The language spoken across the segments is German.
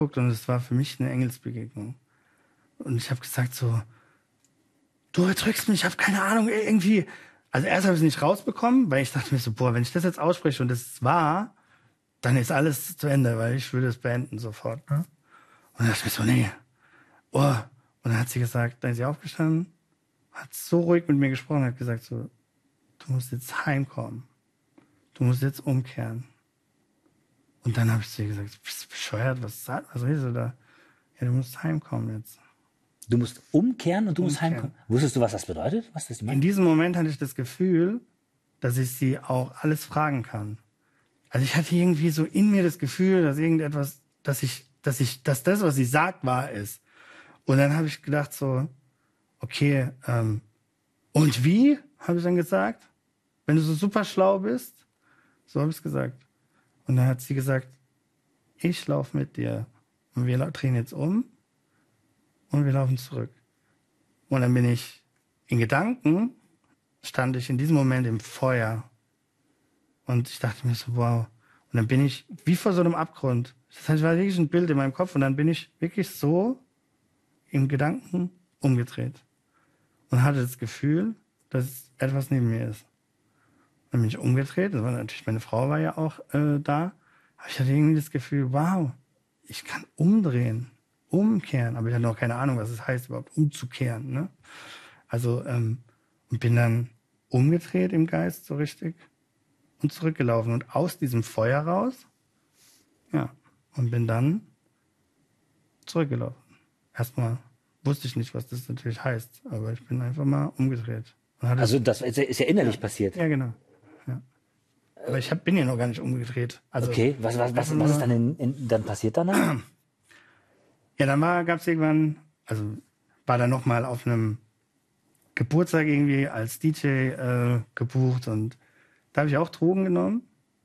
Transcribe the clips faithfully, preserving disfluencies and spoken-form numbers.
und es war für mich eine Engelsbegegnung. Und ich habe gesagt so, du erdrückst mich, ich habe keine Ahnung, irgendwie. Also erst habe ich es nicht rausbekommen, weil ich dachte mir so, boah, wenn ich das jetzt ausspreche und das ist wahr, dann ist alles zu Ende, weil ich würde es beenden sofort. Ne? Und dann dachte ich mir so, nee. Oh. Und dann hat sie gesagt, dann ist sie aufgestanden, hat so ruhig mit mir gesprochen, hat gesagt so, du musst jetzt heimkommen. Du musst jetzt umkehren. Und dann habe ich zu ihr gesagt, bist du bescheuert, was, was redest du da? Ja, du musst heimkommen jetzt. Du musst umkehren und du musst Umkehren. heimkommen. Wusstest du, was das bedeutet? Was das In meint? diesem Moment hatte ich das Gefühl, dass ich sie auch alles fragen kann. Also ich hatte irgendwie so in mir das Gefühl, dass irgendetwas, dass ich, dass ich, dass das, was sie sagt, wahr ist. Und dann habe ich gedacht so, okay, ähm, und wie, habe ich dann gesagt, wenn du so super schlau bist, so habe ich es gesagt. Und dann hat sie gesagt, ich laufe mit dir und wir drehen jetzt um und wir laufen zurück. Und dann bin ich in Gedanken, stand ich in diesem Moment im Feuer. Und ich dachte mir so, wow. Und dann bin ich wie vor so einem Abgrund. Das heißt, es war wirklich ein Bild in meinem Kopf. Und dann bin ich wirklich so im Gedanken umgedreht. Und hatte das Gefühl, dass etwas neben mir ist. Dann bin ich umgedreht. Das war natürlich, meine Frau war ja auch äh, da. Aber ich hatte irgendwie das Gefühl, wow, ich kann umdrehen, umkehren. Aber ich hatte noch keine Ahnung, was es heißt, überhaupt umzukehren. Ne? Also, ähm, und bin dann umgedreht im Geist so richtig und zurückgelaufen und aus diesem Feuer raus, ja, und bin dann zurückgelaufen. Erstmal wusste ich nicht, was das natürlich heißt, aber ich bin einfach mal umgedreht. Und hatte Also das ist ja, ist ja innerlich passiert. ja, genau. Ja. Aber ich hab, bin ja noch gar nicht umgedreht. Also, Okay, was, was, was, einfach was ist nur- dann, in, in, dann passiert danach? Ja, dann war, gab's irgendwann, also war dann nochmal auf einem Geburtstag irgendwie als D J äh, gebucht und da habe ich auch Drogen genommen.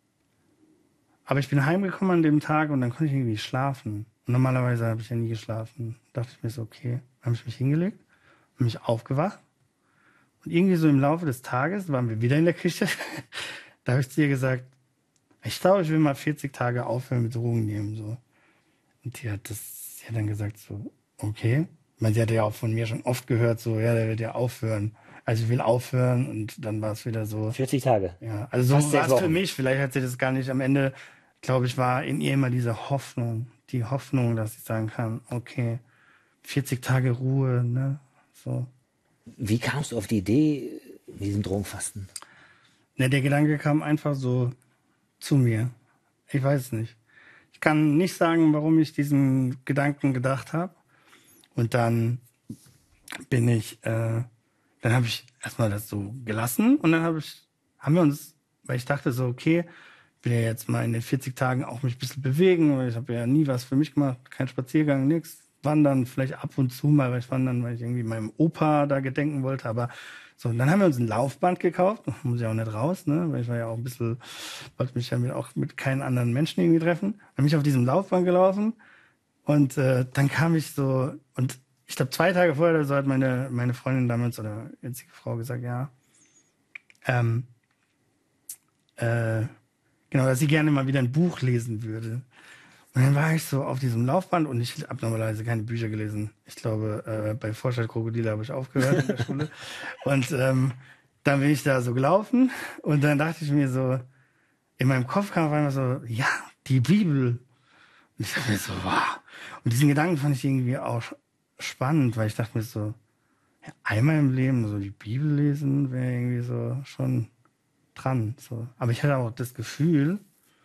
Aber ich bin heimgekommen an dem Tag und dann konnte ich irgendwie schlafen. Und normalerweise habe ich ja nie geschlafen. Da dachte ich mir so, okay, dann habe ich mich hingelegt und mich aufgewacht. Und irgendwie so im Laufe des Tages waren wir wieder in der Küche. Da habe ich zu ihr gesagt, ich glaube, ich will mal vierzig Tage aufhören mit Drogen nehmen. So. Und die hat das, sie hat dann gesagt so, okay. Ich meine, sie hatte ja auch von mir schon oft gehört, so, ja, der wird ja aufhören. Also ich will aufhören und dann war es wieder so. vierzig Tage. Ja, also Fast so sechs war es für Wochen. mich. Vielleicht hat sie das gar nicht am Ende, glaube ich, war in ihr immer diese Hoffnung. Die Hoffnung, dass ich sagen kann, okay, vierzig Tage Ruhe, ne? So. Wie kamst du auf die Idee, mit diesem Drogenfasten? Ne, der Gedanke kam einfach so zu mir. Ich weiß es nicht. Ich kann nicht sagen, warum ich diesen Gedanken gedacht habe. Und dann bin ich, äh, dann habe ich erstmal das so gelassen und dann habe ich, haben wir uns, weil ich dachte so, okay, ich will ja jetzt mal in den vierzig Tagen auch mich ein bisschen bewegen, weil ich habe ja nie was für mich gemacht, kein Spaziergang, nix. Wandern, vielleicht ab und zu mal, weil ich wandern, weil ich irgendwie meinem Opa da gedenken wollte, aber so, und dann haben wir uns ein Laufband gekauft, muss ich auch nicht raus, ne, weil ich war ja auch ein bisschen, wollte mich ja mit, auch mit keinen anderen Menschen irgendwie treffen. Dann bin ich auf diesem Laufband gelaufen und äh, dann kam ich so, und ich glaube zwei Tage vorher oder so hat meine, meine Freundin damals oder jetzige Frau gesagt, ja, ähm, äh, genau, dass sie gerne mal wieder ein Buch lesen würde. Und dann war ich so auf diesem Laufband und ich habe normalerweise keine Bücher gelesen. Ich glaube, äh, bei Vorstadt Krokodile habe ich aufgehört in der Schule. Und ähm, dann bin ich da so gelaufen und dann dachte ich mir so, in meinem Kopf kam auf einmal so, ja, die Bibel. Und ich dachte mir so, wow. Und diesen Gedanken fand ich irgendwie auch spannend, weil ich dachte mir so, ja, einmal im Leben so die Bibel lesen wäre irgendwie so schon dran. So. Aber ich hatte auch das Gefühl,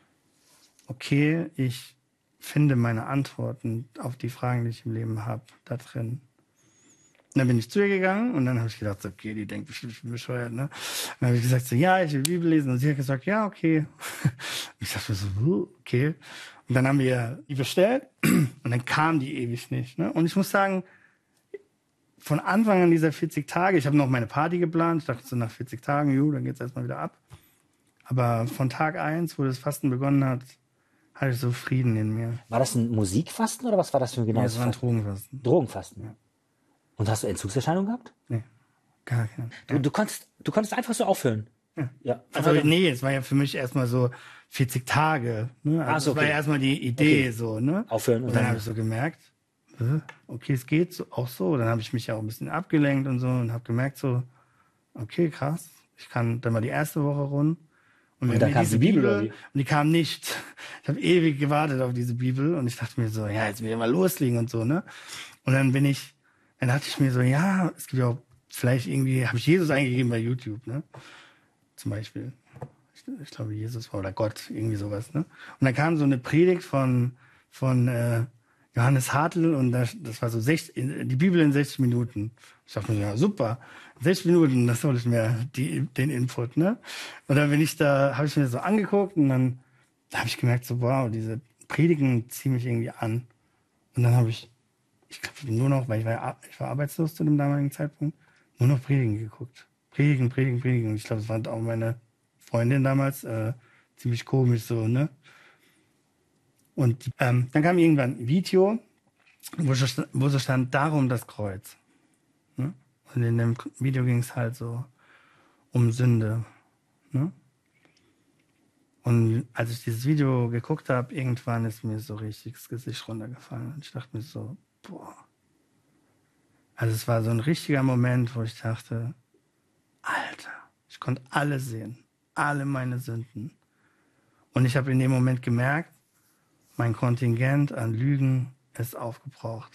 okay, ich finde meine Antworten auf die Fragen, die ich im Leben habe, da drin. Und dann bin ich zu ihr gegangen und dann habe ich gedacht, so, okay, die denkt bestimmt, ich bin bescheuert, ne? Und dann habe ich gesagt, so, ja, ich will Bibel lesen. Und sie hat gesagt, ja, okay. Und ich dachte so, uh, okay. Und dann haben wir die bestellt und dann kam die ewig nicht, ne? Und ich muss sagen, von Anfang an dieser vierzig Tage, ich habe noch meine Party geplant, ich dachte so nach vierzig Tagen, ju, dann geht's erstmal wieder ab. Aber von Tag eins, wo das Fasten begonnen hat, hatte ich so Frieden in mir. War das ein Musikfasten oder was war das für ein Ja, genaues es war ein Fasten? Drogenfasten. Drogenfasten. Ja. Und hast du Entzugserscheinungen gehabt? Nee, gar kein. Du, du, konntest, du konntest einfach so aufhören. Ja. Also nee, es war ja für mich erstmal so vierzig Tage. Ne? Also Ach so, das war okay. ja erstmal die Idee Okay. so. Ne? Aufhören und und dann dann- habe ich so gemerkt, hä, okay, es geht so, auch so. Dann habe ich mich ja auch ein bisschen abgelenkt und so und habe gemerkt so, okay, krass, ich kann dann mal die erste Woche rund. Und, Und wenn da mir kam diese die Bibel, oder Bibel, wie? und die kam nicht. Ich habe ewig gewartet auf diese Bibel und ich dachte mir so, ja, jetzt will ich mal loslegen und so, ne? Und dann bin ich, dann dachte ich mir so, ja, es gibt ja auch vielleicht irgendwie, habe ich Jesus eingegeben bei YouTube, ne? Zum Beispiel. Ich, ich glaube, Jesus war oder Gott, irgendwie sowas, ne? Und dann kam so eine Predigt von, von äh, Johannes Hartl und das, das war so sechzig, die Bibel in sechzig Minuten. Ich dachte mir, so, ja, super, sechzig Minuten, das soll ich mir die, den Input, ne? Und dann bin ich da, habe ich mir das so angeguckt und dann da habe ich gemerkt, so, wow, diese Predigen ziehen mich irgendwie an. Und dann habe ich, ich glaube, nur noch, weil ich war, ja- ich war arbeitslos zu dem damaligen Zeitpunkt, nur noch Predigen geguckt. Predigen, Predigen, Predigen. Und ich glaube, das fand auch meine Freundin damals äh, ziemlich komisch so, ne? Und ähm, dann kam irgendwann ein Video, wo so, stand, wo so stand, darum das Kreuz. Ne? Und in dem Video ging es halt so um Sünde. Ne? Und als ich dieses Video geguckt habe, irgendwann ist mir so richtig das Gesicht runtergefallen. Und ich dachte mir so, boah. Also es war so ein richtiger Moment, wo ich dachte, Alter, ich konnte alles sehen. Alle meine Sünden. Und ich habe in dem Moment gemerkt, mein Kontingent an Lügen ist aufgebraucht.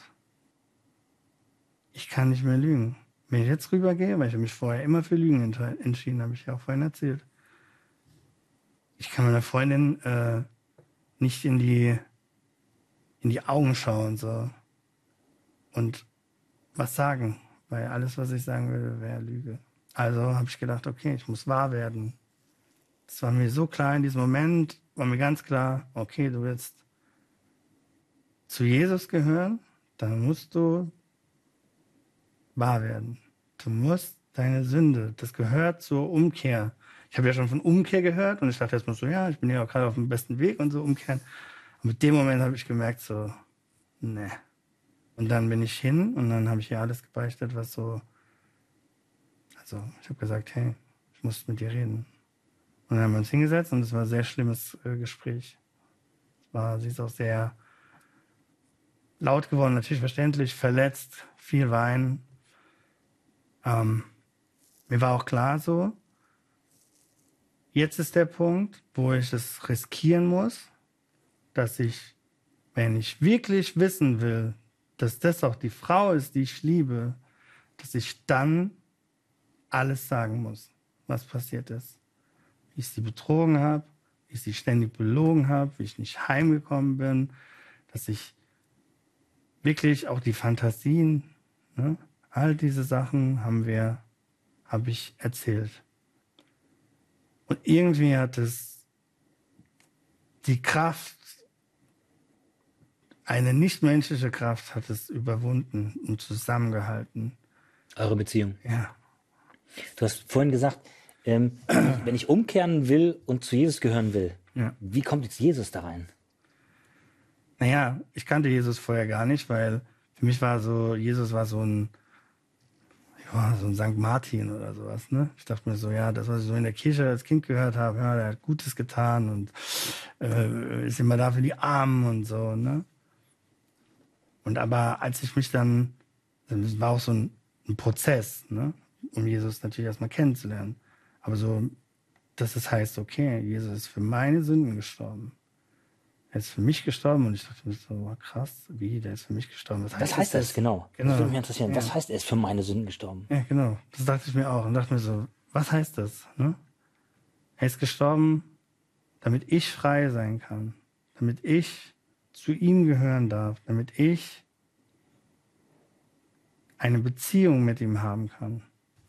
Ich kann nicht mehr lügen. Wenn ich jetzt rübergehe, weil ich mich vorher immer für Lügen entschieden habe, ich ja auch vorhin erzählt. Ich kann meiner Freundin äh, nicht in die in die Augen schauen so und was sagen, weil alles, was ich sagen würde, wäre Lüge. Also habe ich gedacht, okay, ich muss wahr werden. Das war mir so klar in diesem Moment, war mir ganz klar, okay, du willst zu Jesus gehören, dann musst du wahr werden. Du musst deine Sünde, das gehört zur Umkehr. Ich habe ja schon von Umkehr gehört und ich dachte erstmal so, ja, ich bin ja auch gerade auf dem besten Weg und so umkehren. Und mit dem Moment habe ich gemerkt, so, ne. Und dann bin ich hin und dann habe ich ihr alles gebeichtet, was so, also ich habe gesagt, hey, ich muss mit dir reden. Und dann haben wir uns hingesetzt und es war ein sehr schlimmes äh, Gespräch. Es war, sie ist auch sehr laut geworden, natürlich verständlich, verletzt, viel Wein. Ähm, mir war auch klar so, jetzt ist der Punkt, wo ich es riskieren muss, dass ich, wenn ich wirklich wissen will, dass das auch die Frau ist, die ich liebe, dass ich dann alles sagen muss, was passiert ist. Wie ich sie betrogen habe, wie ich sie ständig belogen habe, wie ich nicht heimgekommen bin, dass ich wirklich auch die Fantasien, ne, all diese Sachen haben wir, habe ich erzählt. Und irgendwie hat es die Kraft, eine nichtmenschliche Kraft hat es überwunden und zusammengehalten. Eure Beziehung. Ja. Du hast vorhin gesagt, ähm, wenn, ich, wenn ich umkehren will und zu Jesus gehören will, Ja. wie kommt jetzt Jesus da rein? Naja, ich kannte Jesus vorher gar nicht, weil für mich war so, Jesus war so ein, ja, so ein Sankt Martin oder sowas, ne? Ich dachte mir so, ja, das, was ich so in der Kirche als Kind gehört habe, ja, der hat Gutes getan und äh, ist immer da für die Armen und so, ne? Und aber als ich mich dann, das war auch so ein, ein Prozess, ne? Um Jesus natürlich erstmal kennenzulernen. Aber so, dass es heißt, okay, Jesus ist für meine Sünden gestorben. Er ist für mich gestorben und ich dachte mir so, krass, wie, der ist für mich gestorben. Was heißt, Was heißt das das genau? Genau. Das würde mich interessieren. Ja. Was heißt, er ist für meine Sünden gestorben? Ja, genau. Das dachte ich mir auch und dachte mir so, was heißt das? Ne? Er ist gestorben, damit ich frei sein kann, damit ich zu ihm gehören darf, damit ich eine Beziehung mit ihm haben kann.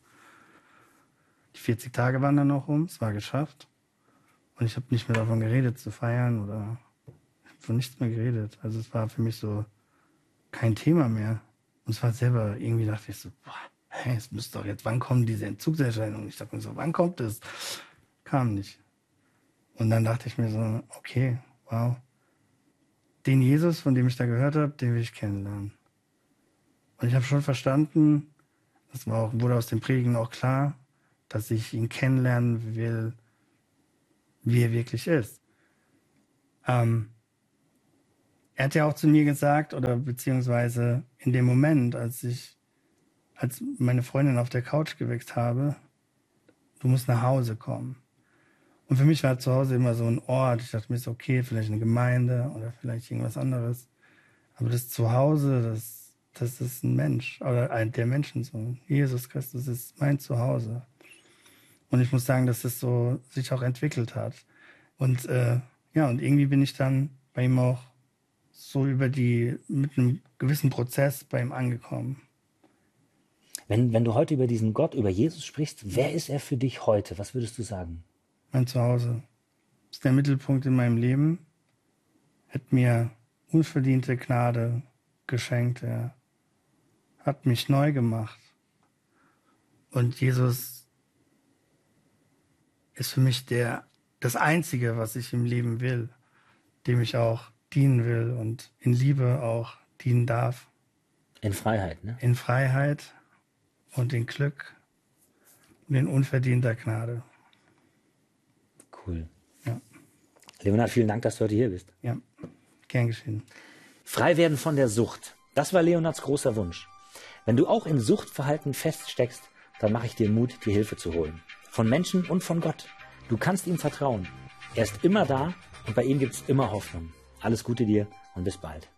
Die vierzig Tage waren dann noch um, es war geschafft. Und ich habe nicht mehr davon geredet zu feiern oder von nichts mehr geredet. Also es war für mich so kein Thema mehr. Und es war selber, irgendwie dachte ich so, boah, hey, es müsste doch jetzt, wann kommen diese Entzugserscheinungen? Ich dachte mir so, wann kommt es? Kam nicht. Und dann dachte ich mir so, okay, wow. Den Jesus, von dem ich da gehört habe, den will ich kennenlernen. Und ich habe schon verstanden, das war auch, wurde aus den Predigen auch klar, dass ich ihn kennenlernen will, wie er wirklich ist. Ähm, er hat ja auch zu mir gesagt, oder beziehungsweise in dem Moment, als ich, als meine Freundin auf der Couch geweckt habe, du musst nach Hause kommen. Und für mich war zu Hause immer so ein Ort. Ich dachte mir so, okay, vielleicht eine Gemeinde oder vielleicht irgendwas anderes. Aber das Zuhause, das, das ist ein Mensch oder ein der Menschensohn. Jesus Christus ist mein Zuhause. Und ich muss sagen, dass das so sich auch entwickelt hat. Und äh, ja, und irgendwie bin ich dann bei ihm auch so über die, mit einem gewissen Prozess bei ihm angekommen. Wenn, wenn du heute über diesen Gott, über Jesus sprichst, wer ist er für dich heute? Was würdest du sagen? Mein Zuhause ist der Mittelpunkt in meinem Leben. Hat mir unverdiente Gnade geschenkt. Er hat mich neu gemacht. Und Jesus ist für mich der, das Einzige, was ich im Leben will, dem ich auch dienen will und in Liebe auch dienen darf. In Freiheit, ne? In Freiheit und in Glück und in unverdienter Gnade. Cool. Ja. Leonhard, vielen Dank, dass du heute hier bist. Ja, gern geschehen. Frei werden von der Sucht. Das war Leonhards großer Wunsch. Wenn du auch in Suchtverhalten feststeckst, dann mache ich dir Mut, dir Hilfe zu holen. Von Menschen und von Gott. Du kannst ihm vertrauen. Er ist immer da und bei ihm gibt es immer Hoffnung. Alles Gute dir und bis bald.